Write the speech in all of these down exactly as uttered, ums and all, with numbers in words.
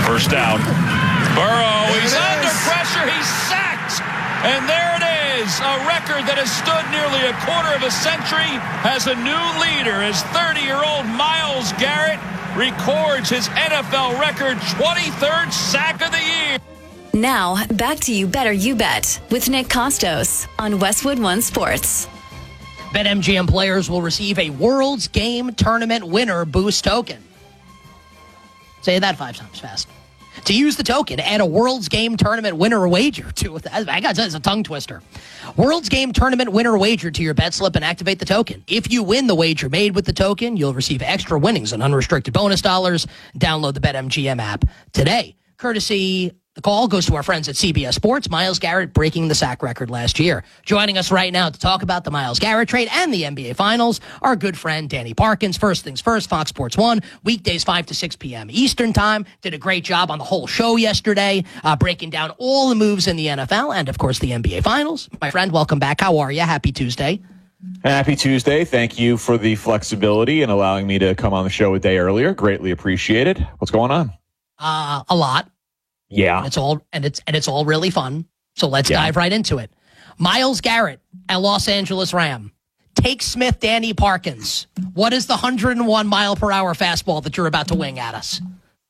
First down. Burrow, he's under pressure, he's sacked. And there it is, a record that has stood nearly a quarter of a century has a new leader as thirty-year-old Myles Garrett records his N F L record twenty-third sack of the year. Now, back to You Better You Bet with Nick Costos on Westwood One Sports. BetMGM players will receive a World's Game Tournament winner boost token. Say that five times fast. To use the token, add a World's Game Tournament winner wager to it. I got it's a tongue twister. World's Game Tournament winner wager to your bet slip and activate the token. If you win the wager made with the token, you'll receive extra winnings and unrestricted bonus dollars. Download the BetMGM app today. Courtesy, the call goes to our friends at C B S Sports. Myles Garrett breaking the sack record last year. Joining us right now to talk about the Myles Garrett trade and the N B A Finals, our good friend Danny Parkins. First things first, Fox Sports one, weekdays five to six p.m. Eastern Time. Did a great job on the whole show yesterday, uh, breaking down all the moves in the N F L and, of course, the N B A Finals. My friend, welcome back. How are you? Happy Tuesday. Happy Tuesday. Thank you for the flexibility and allowing me to come on the show a day earlier. Greatly appreciated. What's going on? Uh, a lot. Yeah. It's all and it's and it's all really fun. So let's yeah. dive right into it. Myles Garrett at Los Angeles Ram. Take Smith, Danny Parkins. What is the one hundred one mile per hour fastball that you're about to wing at us?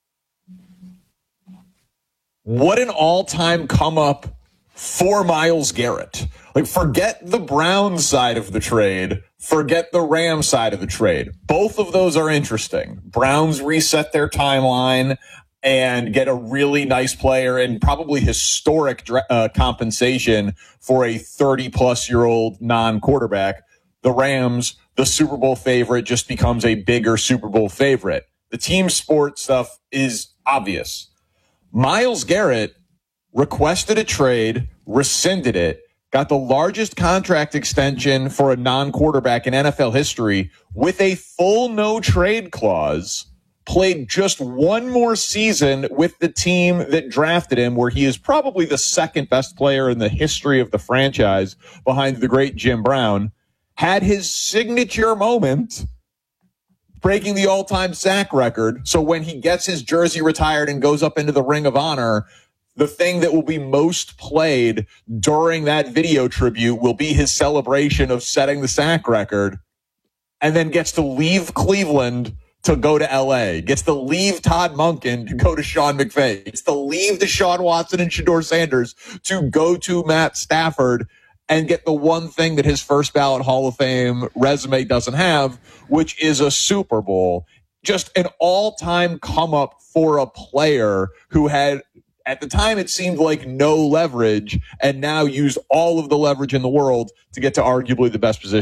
What an all-time come up for Myles Garrett. Like, forget the Browns side of the trade. Forget the Rams side of the trade. Both of those are interesting. Browns reset their timeline and get a really nice player and probably historic uh, compensation for a thirty-plus-year-old non-quarterback. The Rams, the Super Bowl favorite, just becomes a bigger Super Bowl favorite. The team sport stuff is obvious. Myles Garrett requested a trade, rescinded it, got the largest contract extension for a non-quarterback in N F L history with a full no-trade clause, played just one more season with the team that drafted him, where he is probably the second best player in the history of the franchise behind the great Jim Brown, had his signature moment breaking the all-time sack record. So when he gets his jersey retired and goes up into the Ring of Honor, the thing that will be most played during that video tribute will be his celebration of setting the sack record, and then gets to leave Cleveland to go to L A, gets to leave Todd Monken to go to Sean McVay, gets to leave Deshaun Watson and Shedeur Sanders to go to Matt Stafford and get the one thing that his first ballot Hall of Fame resume doesn't have, which is a Super Bowl. Just an all-time come up for a player who had, at the time, it seemed like no leverage, and now used all of the leverage in the world to get to arguably the best position